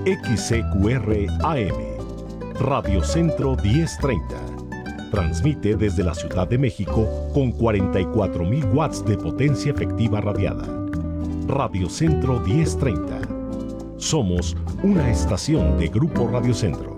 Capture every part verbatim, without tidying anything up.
X C Q R A M, Radio Centro diez treinta. Transmite desde la Ciudad de México con cuarenta y cuatro mil watts de potencia efectiva radiada. Radio Centro diez treinta. Somos una estación de Grupo Radio Centro.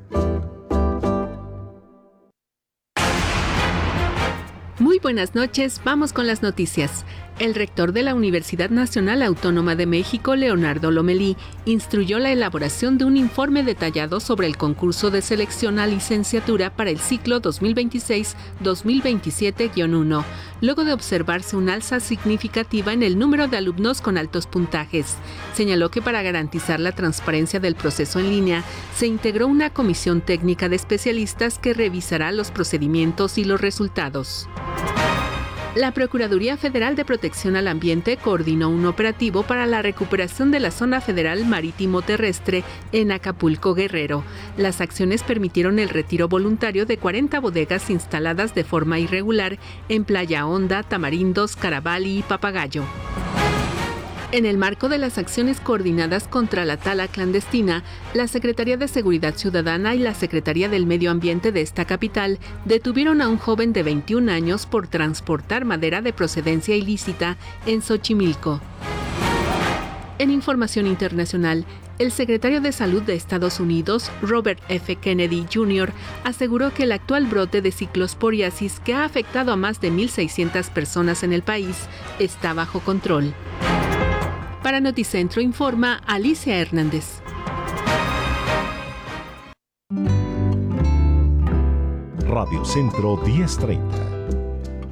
Muy buenas noches, vamos con las noticias. El rector de la Universidad Nacional Autónoma de México, Leonardo Lomelí, instruyó la elaboración de un informe detallado sobre el concurso de selección a licenciatura para el ciclo dos mil veintiséis dos mil veintisiete uno, luego de observarse un alza significativa en el número de alumnos con altos puntajes. Señaló que para garantizar la transparencia del proceso en línea, se integró una comisión técnica de especialistas que revisará los procedimientos y los resultados. La Procuraduría Federal de Protección al Ambiente coordinó un operativo para la recuperación de la zona federal marítimo-terrestre en Acapulco, Guerrero. Las acciones permitieron el retiro voluntario de cuarenta bodegas instaladas de forma irregular en Playa Honda, Tamarindos, Caravali y Papagayo. En el marco de las acciones coordinadas contra la tala clandestina, la Secretaría de Seguridad Ciudadana y la Secretaría del Medio Ambiente de esta capital detuvieron a un joven de veintiún años por transportar madera de procedencia ilícita en Xochimilco. En información internacional, el secretario de Salud de Estados Unidos, Robert F. Kennedy junior, aseguró que el actual brote de ciclosporiasis que ha afectado a más de mil seiscientas personas en el país está bajo control. Para Noticentro informa Alicia Hernández. Radio Centro diez treinta.